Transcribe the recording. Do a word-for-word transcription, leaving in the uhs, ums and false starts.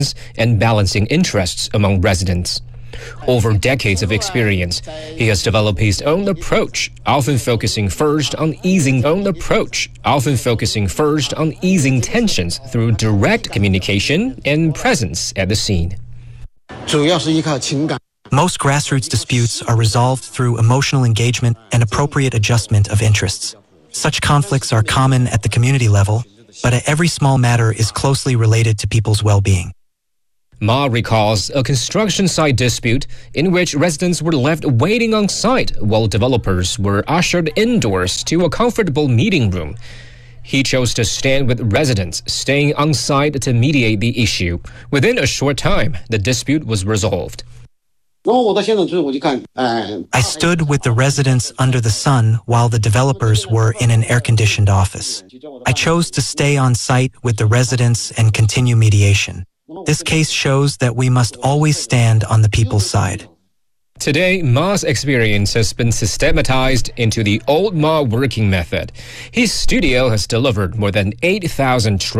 and balancing interests among residents. Over decades of experience, he has developed his own approach, often focusing first on easing own approach, often focusing first on easing tensions through direct communication and presence at the scene. Most grassroots disputes are resolved through emotional engagement and appropriate adjustment of interests. Such conflicts are common at the community level, but at every small matter is closely related to people's well-being. Ma recalls a construction site dispute in which residents were left waiting on site while developers were ushered indoors to a comfortable meeting room. He chose to stand with residents, staying on site to mediate the issue. Within a short time, the dispute was resolved. I stood with the residents under the sun while the developers were in an air-conditioned office. I chose to stay on site with the residents and continue mediation. This case shows that we must always stand on the people's side. Today, Ma's experience has been systematized into the Old Ma working method. His studio has delivered more than eight thousand